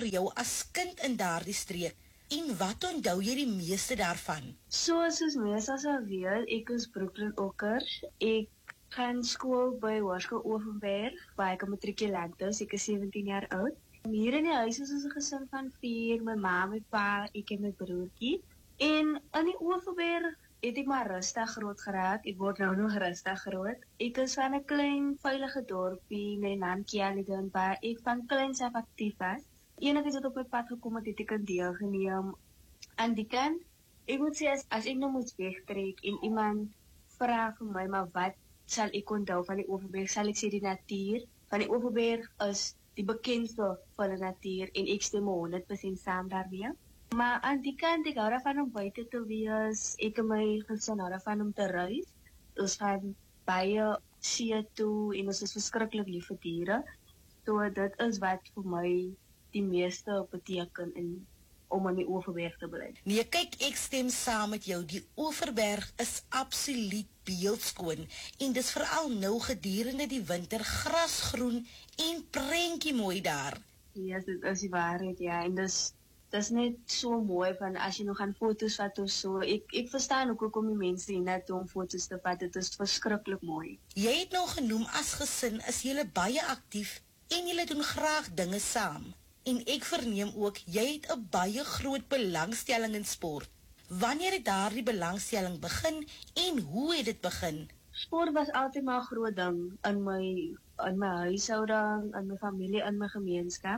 vir jou as kind in daardie streek? En wat onthou jy die meeste daarvan? Soos meestal sal weet, ek is Brooklyn Okkers. Ek gaan skool by Hoërskool Ovenberg, waar ek 'n matrikulant is. Ek is 17 jaar oud. Hier in die huis is ons 'n gesin van 4, my ma, my pa, ek en my broertjie. En in die Ovenberg het ek maar rustig groot geraak. Ek word nou nog rustig groot. Ek is van 'n klein, veilige dorpie met die naam Kialiden, waar ek van kleins af aktief was. Enigiets wat op my pad gekom het ek in deelgeneem. Aan die kant, ek moet sê, as ek nou moet wegtrek en iemand vra vir my, maar wat sal ek onthou van die Ovenberg, sal ek sê die natuur. Van die Ovenberg is die bekendste van die natuur en ek stem 100% saam daarmee. Maar aan die kant, ek hou daarvan om buite te wees, ek en my gesin hou daarvan om te reis. Ons gaan baie see toe en ons is verskriklik lief vir diere. So dit is wat vir my die meeste beteken om in die Ovenberg te bly. Nee, kyk, ek stem saam met jou. Die Ovenberg is absoluut beeldskoon en dis veral nou gedurende die winter grasgroen en prentjie mooi daar. Ja, dit is die waarheid, ja, en dis net so mooi van as jy nog gaan foto's vat of so. Ek verstaan ook hoekom die mense hier net om foto's te vat. Dit is verskriklik mooi. Jy het nou genoem as gesin is julle baie aktief en julle doen graag dinge saam. En ek verneem ook, jy het 'n baie groot belangstelling in sport. Wanneer het daardie belangstelling begin en hoe het dit begin? Sport was altyd maar 'n groot ding in my huishouding, in my familie, in my gemeenskap.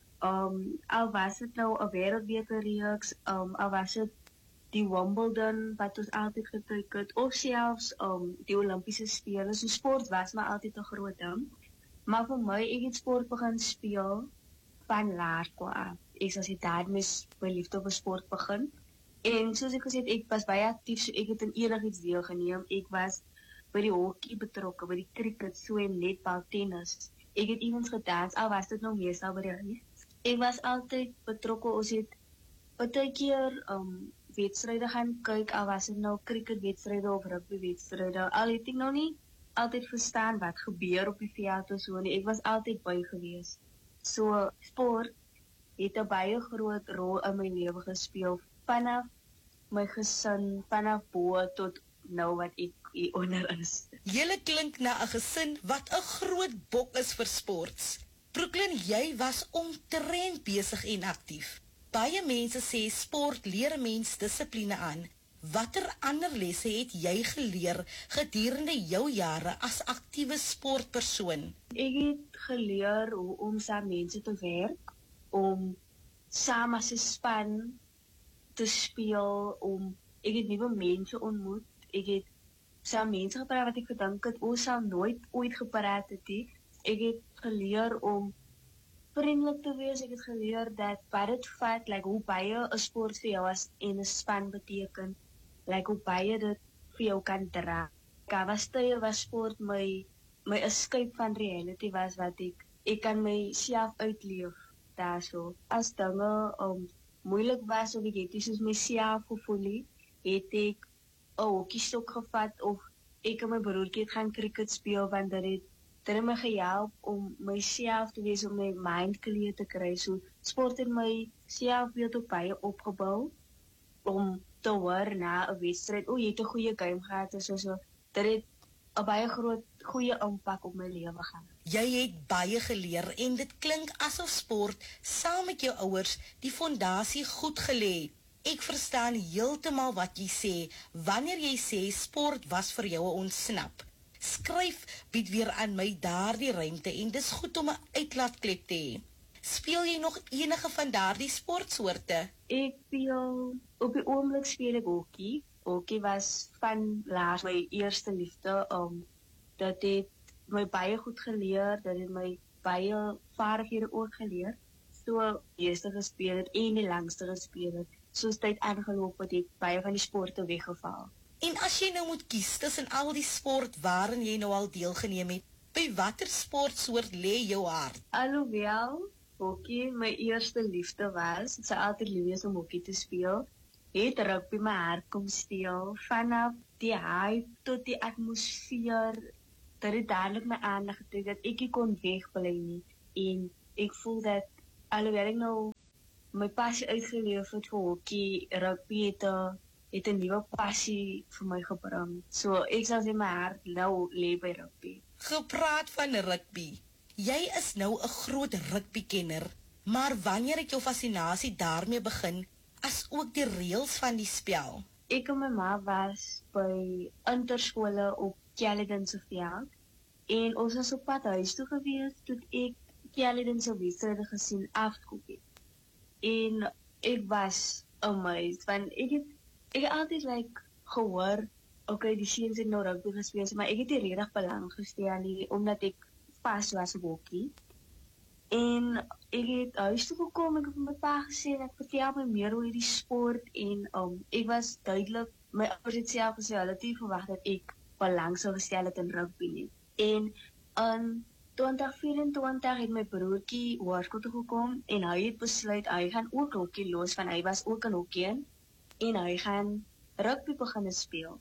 Al was het nou 'n wêreldbekerreeks, al was het die Wimbledon wat ons altyd gekyk het, of selfs die Olimpiese spele. So sport was maar altyd 'n groot ding. Maar vir my, ek het sport begin speel van laerskool af. Ek sal sê daar mis my liefde vir sport begin. En soos ek gesê het, ek was baie aktief, so ek het in enigiets deelgeneem. Ek was by die hockey betrokke, by die cricket, swem, netbal, tennis. Ek het iewens gedans, al was dit nou meestal by die huis. Ek was altyd betrokke, ons het baie keer wedstryde gaan kyk, al was dit nou cricketwedstryde of rugbywedstryde. Al het ek nou nie altyd verstaan wat gebeur op die veld of so nie. Ek was altyd by gewees. So sport het 'n baie groot rol in my lewe gespeel, vanaf my gesin, vanaf bo tot nou wat ek hieronder is. Julle klink na 'n gesin wat 'n groot bok is vir sports. Brooklyn, jy was omtrent besig en aktief. Baie mense sê sport leer mens dissipline aan. Watter ander lesse het jy geleer gedurende jou jare as aktiewe sportpersoon? Ek het geleer hoe om saam mense te werk, om saam as 'n span te speel, ek het nuwe mense ontmoet, ek het saam mense gepraat wat ek gedink het, ons sal nooit ooit gepraat het nie. Ek het geleer om vriendelik te wees, ek het geleer dat wat dit vat, hoe baie 'n sport vir jou as en 'n span beteken, hoe baie dit vir jou kan dra. Daar was tye waar sport my escape van reality was, wat ek kan myself uitleef daarso. As dinge moeilik was of ek het nie soos myself gevoel het ek 'n hokkiestok gevat of ek en my broertjie het gaan cricket speel, want dit het my gehelp om myself te wees, om my mind clear te kry. So sport het my selfbeeld op baie opgebou, om te hoor na 'n wedstryd, jy het 'n goeie game gehad, so dit het 'n baie groot goeie impak op my lewe gehad. Jy het baie geleer en dit klink asof sport saam met jou ouers die fondasie goed gelê het. Ek verstaan heeltemal wat jy sê wanneer jy sê sport was vir jou 'n ontsnap. Skryf bied weer aan my daardie ruimte en dis goed om 'n uitlaatklep te hê. Speel jy nog enige van daardie sportsoorte? Ek speel, op die oomblik speel ek hockey. Hockey was van laas my eerste liefde. Dat het my baie goed geleer, dat het my baie vaardighede ook geleer. So, die eerste gespeel het en die langste gespeel het. Soos tyd aangeloop het, het baie van die sporte weggeval. En as jy nou moet kies tussen al die sport waarin jy nou al deelgeneem het, by watter sportsoort lê jou hart? Alhoewel hockey my eerste liefde was, ek sou altyd lief wees om hockey te speel, het rugby my hart kom steel, vanaf die hype tot die atmosfeer, dat het dadelik my aandag getrek, dat ek nie kon wegbly nie, en ek voel dat, alhoewel ek nou my passie uitgeleef het vir hockey, rugby het 'n nuwe passie vir my gebring. So ek sal sê my hart nou lê by rugby. Gepraat van rugby. Jy is nou 'n groot rugbykenner, maar wanneer het jou fascinasie daarmee begin, as ook die reëls van die spel? Ek en my ma was by interskole op Caledon se veld en ons was op pad huis toe gewees toe ek Caledon se wedstryde gesien afkoop het. En ek was amazed want ek het altyd gehoor, okay, die seuns het nou rugby gespeel, maar ek het nie regtig belang gestel nie omdat ek pas was op hockey. En ek het huis toe gekom, ek het vir my pa gesê dat vertel my meer oor die sport en ek was duidelik, my ouers het self gesê hulle het nie verwag dat ek belang sou gestel het in rugby nie. En in 2024 het my broertjie hoërskool toe gekom en hy het besluit hy gaan ook hockey los want hy was ook in hockey en hy gaan rugby begin speel.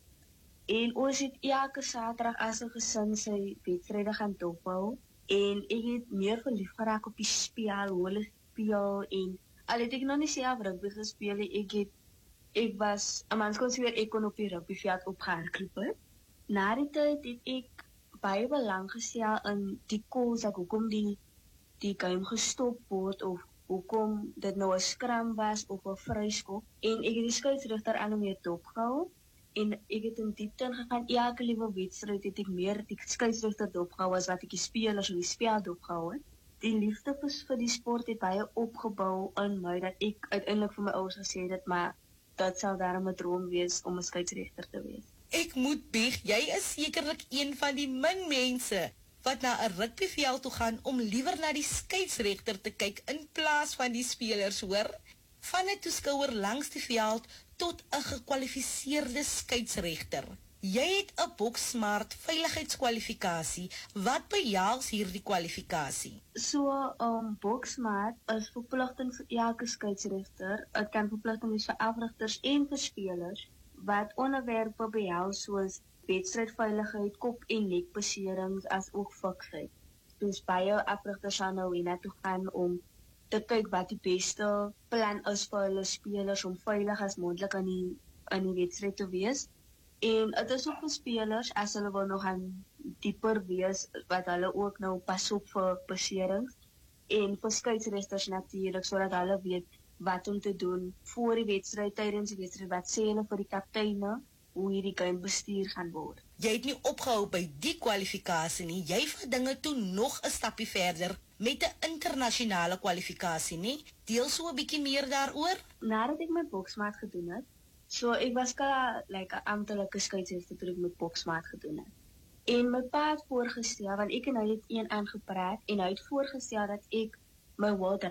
En ons het elke Saterdag as 'n gesin sy wedstryde gaan dophou en ek het meer verlief geraak op die spel, hoe hulle speel en al het ek nog nie self rugby gespeel nie, ek was 'n mens kon sê ek kon op die rugbyveld opgehardloop het. Na die tyd het ek baie belang gestel in die calls, hoekom die game gestop word of hoekom dit nou 'n scrum was of 'n vryskop en ek het die skeieregter aan hom dopgehou en ek het in diepte ingegaan. Elke liewe wedstryd het ek meer die skeieregter dopgehou as wat ek die spelers of die spel dopgehou het. Die liefde vir die sport het baie opgebou in my dat ek uiteindelik vir my ouers gesê het maar dit sou daarom 'n droom wees om 'n skeieregter te wees. Ek moet bieg, jy is sekerlik een van die min mense wat na 'n rugbyveld toe gaan om liewer na die skeieregter te kyk in plaas van die spelers, hoor? Van 'n toeskouer langs die veld tot 'n gekwalifiseerde skeieregter. Jy het 'n Boksmart veiligheidskwalifikasie. Wat behels hierdie kwalifikasie? So, Boksmart is verpligting vir elke skeieregter. Dit kan verpligting wees vir afrigters en vir spelers wat onderwerpe behels soos wedstrydveiligheid, kop- en nekbeserings as ook fiksheid. Dus baie afrigters gaan nou hiernatoe gaan om te kyk wat die beste plan is vir hulle spelers om veilig as moontlik aan die wedstryd te wees. En dit is ook vir spelers as hulle wil nog aan dieper wees wat hulle ook nou pas op vir beserings en vir skeieregters natuurlik sodat hulle weet wat om te doen voor die wedstryd, tydens die wedstryd, wat sê hulle vir die kapteine hoe hierdie game bestuur gaan word. Jy het nie opgehou by die kwalifikasie nie, jy vat dinge toe nog 'n stapie verder met 'n internasionale kwalifikasie nie. Deel so 'n bietjie meer daaroor. Nadat ek my Boksmart gedoen het, so ek was klaar 'n amptelike skeieregter toe ek my Boksmart gedoen het. En my pa het voorgestel, want ek en hy het een aangepraat en hy het voorgestel dat ek my World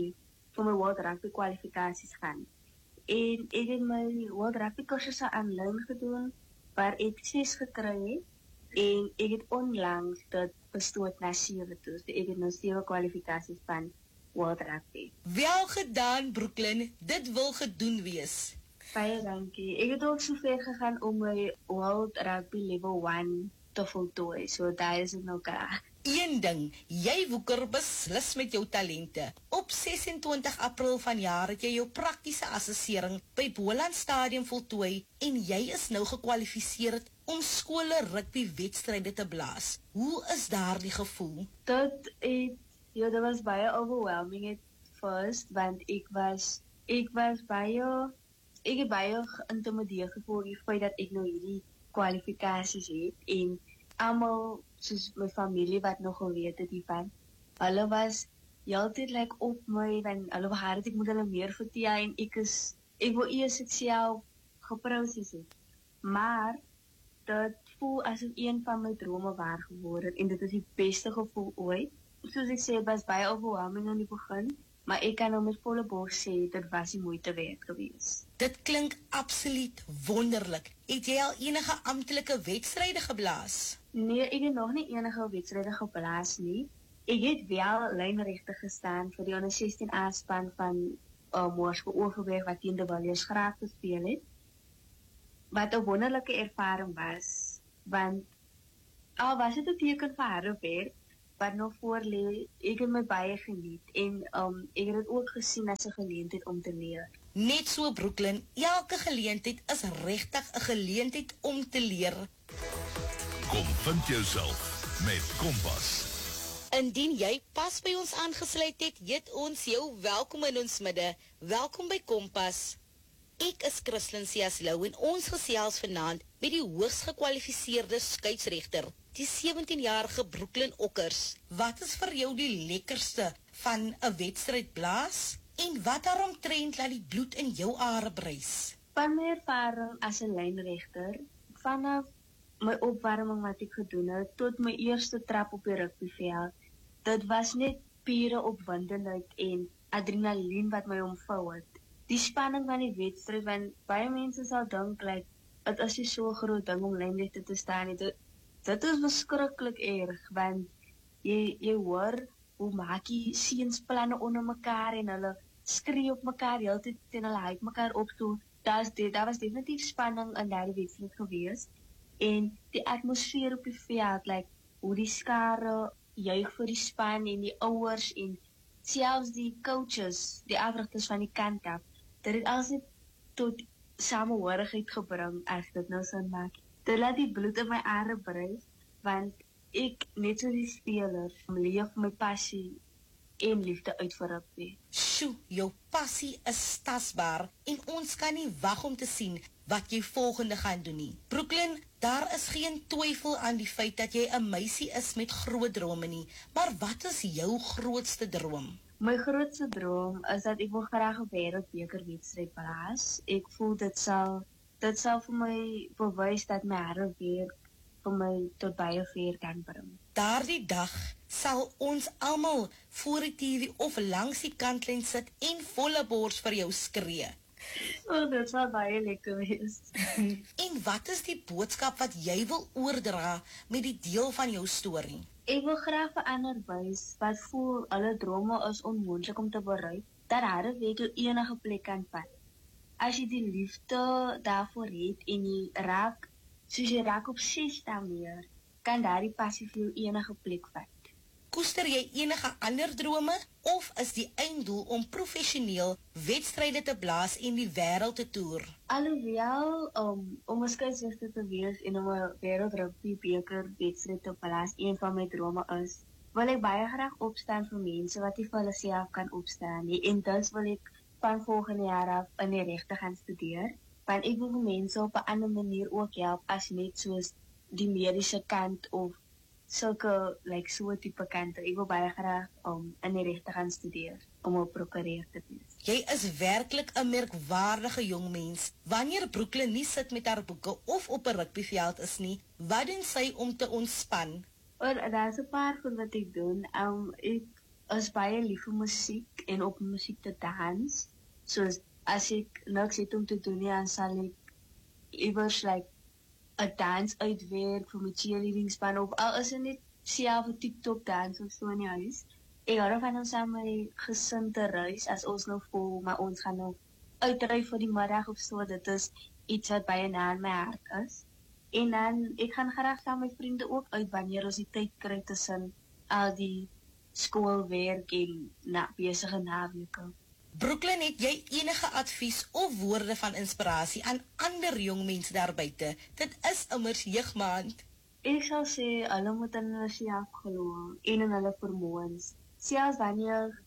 Rugby kwalifikasies gaan. En ek het my World Rugby kursusse aanlyn gedoen waar ek 6 gekry het en ek het onlangs dit verstoot na 7 toe. So ek het nou 7 kwalifikasies van World Rugby. Wel gedaan, Brooklyn, dit wil gedoen wees. Baie dankie. Ek het ook so ver gegaan om my World Rugby Level 1 te voltooi. So daar is dit nou klaar. Een ding, jy woeker beslis met jou talente. Op 26 April vanjaar het jy jou praktiese assessering by Boland Stadium voltooi en jy is nou gekwalifiseer om skole rugby wedstryde te blaas. Hoe is daardie gevoel? Dit was baie overwhelming at first, want ek het baie geïntimideerd gevoel die feit dat ek nou hierdie kwalifikasies het en almal soos my familie wat nog geweet het hiervan, hulle was heeltyd op my, want hulle wou hard ek moet hulle meer vertel en ek wil eers dit self geproses het. Maar dit voel asof een van my drome waar geword het en dit is die beste gevoel ooit. Soos ek sê, het was baie overwhelming aan die begin, maar ek kan nou met volle bors sê, dit was die moeite werd gewees. Dit klink absoluut wonderlik. Het jy al enige amptelike wedstryde geblaas? Nee, ek het nog nie enige wedstryde geblaas nie. Ek het wel lynregte gestaan vir die onder 16 A-span van Moorskool Oorgeberg wat teen de Villiers graag gespeel het. Wat 'n wonderlike ervaring was, want al was dit 'n teken vir harde werk, wat nog voor lê, ek het my baie geniet en ek het dit ook gesien as 'n geleentheid om te leer. Net so Brooklyn, elke geleentheid is regtig 'n geleentheid om te leer. Kom vind jouself met Kompas. Indien jy pas by ons aangesluit het, heet ons jou welkom in ons midde. Welkom by Kompas. Ek is Christlyn Siaslou en ons gesels vanaand met die hoogs gekwalifiseerde skeieregter, die 17-jarige Brooklyn Okkers. Wat is vir jou die lekkerste van 'n wedstryd blaas? En wat daaromtrent laat die bloed in jou are bruis? Van my ervaring as 'n lynregter, vanaf my opwarming wat ek gedoen het tot my eerste trap op die rugbyveld, dit was net pure opwindendheid en adrenalien wat my omvou het. Die spanning van die wedstryd, want baie mense sal dink dit is nie so 'n groot ding om lynregter te staan nie. Dit is verskriklik erg, want jy hoor hoe maak die seuns planne onder mekaar en hulle skree op mekaar heeltyd en hulle hyp mekaar op. So daar was definitief spanning in daardie wedstryd gewees. En die atmosfeer op die veld, hoe die skare juig vir die span en die ouers en selfs die coaches, die afrigters van die kant af, dit het alles net tot samehorigheid gebring, as dit nou sin maak. Dit laat die bloed in my are bruis, want ek, net so die spelers, leef my passie en liefde uit vir rugby. Sjoe, jou passie is tasbaar en ons kan nie wag om te sien wat jy volgende gaan doen nie. Brooklyn, daar is geen twyfel aan die feit dat jy 'n meisie is met groot drome nie, maar wat is jou grootste droom? My grootste droom is dat ek wil graag 'n wêreldbekerwedstryd blaas. Ek voel dit sal vir my bewys dat my harde werk vir my tot baie ver kan bring. Daardie dag sal ons almal voor die TV of langs die kantlyn sit en volle bors vir jou skree. Dit sal baie lekker wees. En wat is die boodskap wat jy wil oordra met die deel van jou storie? Ek wil graag vir ander wys wat voel hulle drome is onmoontlik om te bereik, dat harde werk jou enige plek kan vat. As jy die liefde daarvoor het en jy raak op 6 daarmee, kan daardie passie vir jou enige plek vat. Koester jy enige ander drome of is die einddoel om professioneel wedstryde te blaas en die wêreld te toer? Alhoewel om 'n skeieregter te wees en om 'n wêreldrugbybeker wedstryd te blaas een van my drome is, wil ek baie graag opstaan vir mense wat nie vir hulle self kan opstaan nie, en dus wil ek van volgende jaar af in die regte gaan studeer, want ek wil mense op 'n ander manier ook help as net soos die mediese kant of sulke so tipe kante. Ek wil baie graag in die regte gaan studeer om 'n prokureur te wees. Jy is werklik 'n merkwaardige jong mens. Wanneer Brooklyn nie sit met haar boeke of op 'n rugbyveld is nie, wat doen sy om te ontspan? Daar's 'n paar goed wat ek doen. Ek is baie lief vir musiek en op musiek te dans. Soos as ek niks het om te doen nie, dan sal ek iewers 'n dans uitwerk vir my cheerleadingspan of al is dit net self 'n TikTok dans of so in die huis. Ek hou van ons saam met my gesin te reis as ons nou voel, maar ons gaan nou uitry vir die middag of so. Dit is iets wat baie na in my hart is. En dan, ek gaan graag saam met my vriende ook uit wanneer ons die tyd kry tussen al die skoolwerk en besige naweke. Brooklyn, het jy enige advies of woorde van inspirasie aan ander jong mense daar buite? Dit is immers jeugmaand. Ek sal sê, hulle moet in hulle self glo en in hulle vermoëns. Selfs wanneer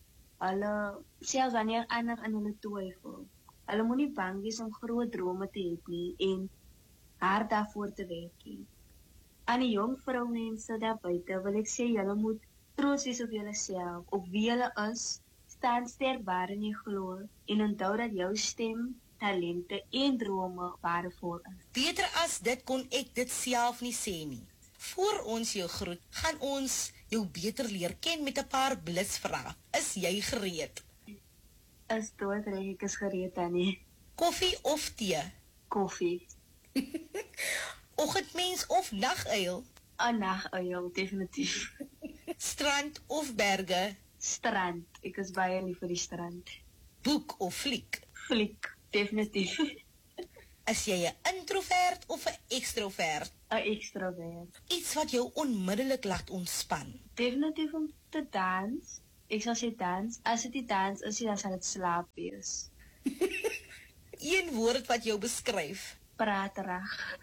ander in hulle twyfel. Hulle moet nie bang wees om groot drome te hê nie en hard daarvoor te werk nie. Aan die jong vroumense daar buite wil ek sê, julle moet trots wees op julleself, op wie julle is, staan sterk waarin jy glo en onthou dat jou stem, talente en drome waardevol is. Beter as dit kon ek dit self nie sê nie. Voor ons jou groet, gaan ons jou beter leer ken met 'n paar blitsvrae. Is jy gereed? Is doodreg, ek is gereed, Annie. Koffie of tee? Koffie. Oggendmens of naguil? 'n Naguil, definitief. Strand of berge? Strand. Ek is baie lief vir die strand. Boek of fliek? Fliek, definitief. Is jy 'n introvert of 'n ekstrovert? 'n ekstrovert. Iets wat jou onmiddellik laat ontspan. Definitief om te dans. Ek sal sê dans. As dit nie dans is, dan sal dit slaap wees. Een woord wat jou beskryf. Praterig.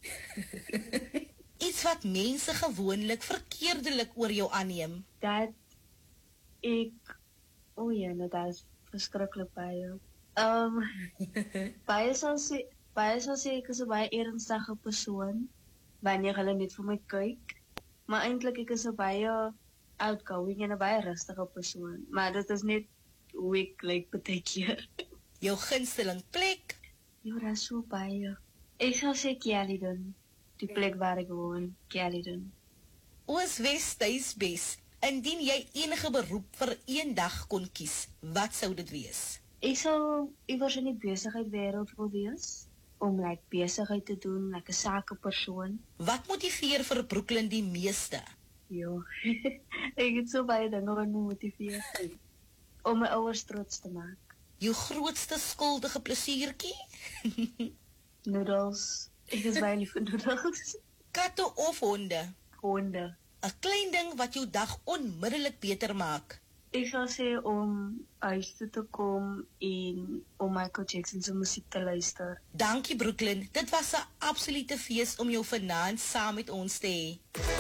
Iets wat mense gewoonlik verkeerdelik oor jou aanneem. Dat ek, dat is verskriklik baie. Baie sal sê ek is 'n baie ernstige persoon wanneer hulle net vir my kyk. Maar eintlik ek is 'n baie outgoing en 'n baie rustige persoon. Maar dit is net hoe ek lyk baie keer. Jou gunsteling plek. Ja, dat is so baie. Ek sal sê Caledon, die plek waar ek woon, Caledon. Oos-Wes tuisbes. Indien jy enige beroep vir een dag kon kies, wat sou dit wees? Ek sal iewers in die besigheidwêreld wil wees, om besigheid te doen, 'n sakepersoon. Wat motiveer vir Brooklyn die meeste? Ja, ek het so baie dinge wat my motiveer. Om my ouers trots te maak. Jou grootste skuldige plesiertjie? Noodles. Ek is baie lief vir noodles. Katte of honde? Honde. 'n Klein ding wat jou dag onmiddellik beter maak. Ek sal sê om huis toe te kom en om Michael Jackson se musiek te luister. Dankie Brooklyn, dit was 'n absolute fees om jou vanaand saam met ons te hê.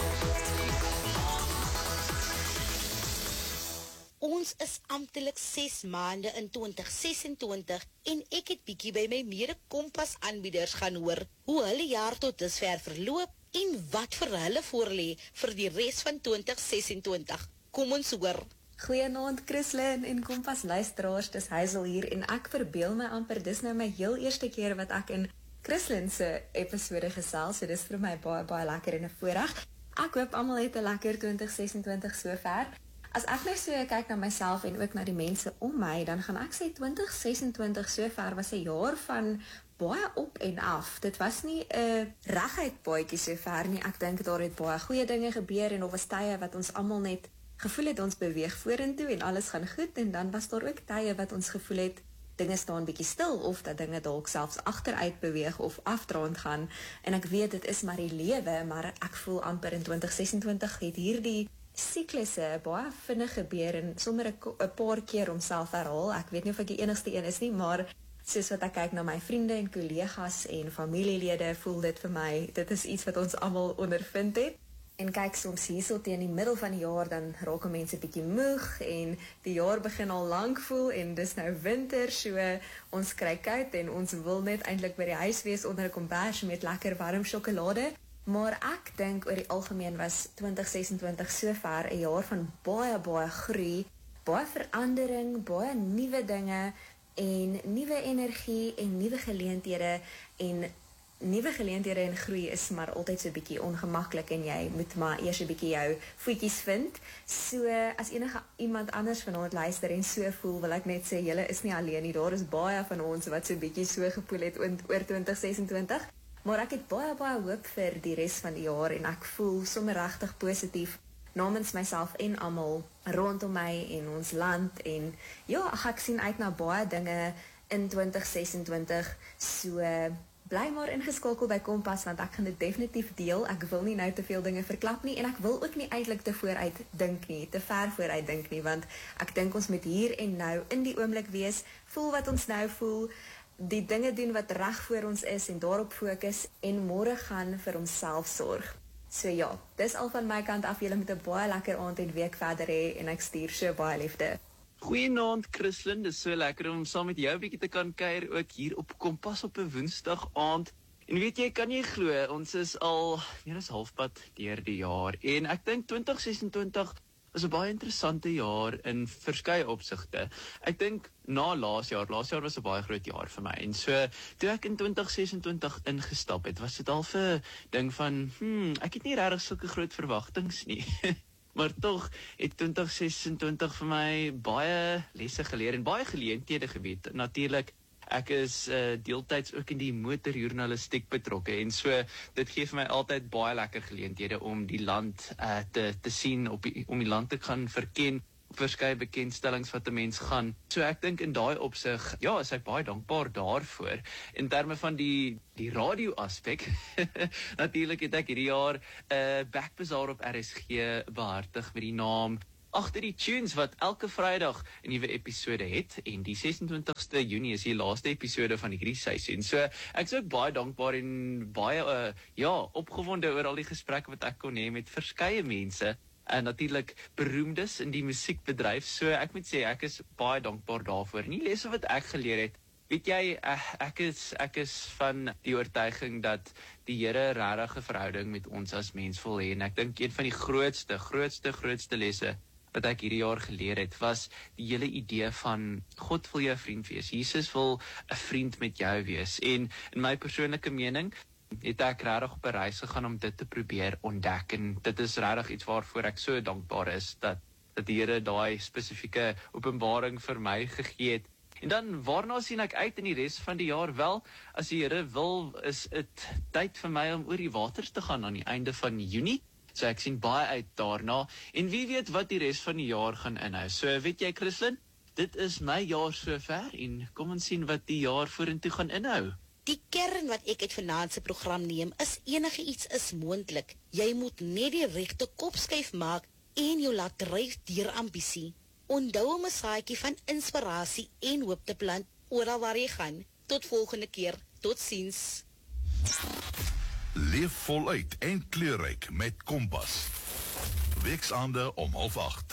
Ons is amptelik 6 maande in 2026 en ek het bietjie by my mede-Kompas aanbieders gaan hoor hoe hulle jaar tot dusver verloop en wat vir hulle voorlê vir die res van 2026. Kom ons hoor. Goeienaand Chrislyn en Kompas luisteraars, dis Hazel hier en ek verbeel my amper dis nou my heel eerste keer wat ek in Chrislyn se episode gesels, so dis vir my baie lekker en 'n voorreg. Ek hoop almal het 'n lekker 2026 sover. As ek nou so kyk na myself en ook na die mense om my, dan gaan ek sê 2026 sover was 'n jaar van baie op en af. Dit was nie 'n reguit paadjie sover nie. Ek dink daar het baie goeie dinge gebeur en daar was tye wat ons almal net gevoel het ons beweeg vorentoe en alles gaan goed en dan was daar ook tye wat ons gevoel het dinge staan bietjie stil of dat dinge dalk selfs agteruit beweeg of afdraand gaan en ek weet dit is maar die lewe, maar ek voel amper in 2026 het hierdie siklusse baie vinnig gebeur en sommer 'n paar keer homself herhaal. Ek weet nie of ek die enigste een is nie, maar soos wat ek kyk na my vriende en kollegas en familielede, voel dit vir my, dit is iets wat ons almal ondervind het. En kyk, soms hierso teen die middel van die jaar, dan raak mense bietjie moeg en die jaar begin al lank voel en dis nou winter, so ons kry koud en ons wil net eintlik by die huis wees onder 'n kombers met lekker warm sjokolade. Maar ek dink oor die algemeen was 2026 sover 'n jaar van baie groei, baie verandering, baie nuwe dinge en nuwe energie en nuwe geleenthede en groei is maar altyd so 'n bietjie ongemaklik en jy moet maar eers 'n bietjie jou voetjies vind. So as enige iemand anders vanaand luister en so voel, wil ek net sê julle is nie alleen nie. Daar is baie van ons wat so 'n bietjie so gevoel het oor 2026. Maar ek het baie hoop vir die res van die jaar en ek voel sommer regtig positief namens myself en almal rondom my en ons land en ja, ek sien uit na baie dinge in 2026. So bly maar ingeskakel by Kompas want ek gaan dit definitief deel. Ek wil nie nou te veel dinge verklap nie en ek wil ook nie eintlik te ver vooruit dink nie, want ek dink ons moet hier en nou in die oomblik wees, voel wat ons nou voel, die dinge doen wat reg voor ons is en daarop fokus en môre gaan vir onsself sorg. So ja, dis al van my kant af. Julle moet 'n baie lekker aand en week verder hê en ek stuur so baie liefde. Goeienaand Chrislyn, dis so lekker om saam met jou 'n bietjie te kan kuier ook hier op Kompas op 'n Woensdag aand. En weet jy, kan jy glo, ons is al meer as halfpad deur die jaar en ek dink 2026 was 'n baie interessante jaar in verskeie opsigte. Ek dink na laas jaar was 'n baie groot jaar vir my. En so toe ek in 2026 ingestap het, was dit al 'n ding van, ek het nie regtig sulke groot verwagtinge nie. Maar tog het 2026 vir my baie lesse geleer en baie geleenthede gebied. Natuurlik, ek is deeltyds ook in die motorjournalistiek betrokke en so dit gee vir my altyd baie lekker geleenthede om die land te sien, om die land te gaan verken, verskeie bekendstellings wat 'n mens gaan. So ek dink in daai opsig, ja, is ek baie dankbaar daarvoor. In terme van die radio aspek, natuurlik het ek hierdie jaar 'n backbazaar op RSG behartig met die naam Agter die Tunes, wat elke Vrydag 'n nuwe episode het, en die 26ste Junie is die laaste episode van hierdie seisoen. So ek is ook baie dankbaar en baie opgewonde oor al die gesprekke wat ek kon hê met verskeie mense, en natuurlik beroemdes in die musiekbedryf. So ek moet sê ek is baie dankbaar daarvoor. En die lesse wat ek geleer het, weet jy, ek is van die oortuiging dat die Here regtig 'n verhouding met ons as mens wil hê, en ek dink een van die grootste lesse wat ek hierdie jaar geleer het, was die hele idee van God wil jou vriend wees. Jesus wil 'n vriend met jou wees. En in my persoonlike mening het ek regtig op 'n reis gegaan om dit te probeer ontdek. En dit is regtig iets waarvoor ek so dankbaar is dat die Here daai spesifieke openbaring vir my gegee het. En dan waarna sien ek uit in die res van die jaar? Wel, as die Here wil, is dit tyd vir my om oor die waters te gaan aan die einde van Junie. So ek sien baie uit daarna, en wie weet wat die res van die jaar gaan inhou. So weet jy, Christlyn, dit is my jaar sover, en kom ons sien wat die jaar vorentoe gaan inhou. Die kern wat ek uit vanaand se program neem, is enige iets is moontlik. Jy moet net die regte kopskuif maak en jou laat dryf deur ambisie. Onthou om 'n saadjie van inspirasie en hoop te plant oral waar jy gaan. Tot volgende keer. Totsiens. Leef voluit en kleurryk met Kompas. Weksaande om 7:30.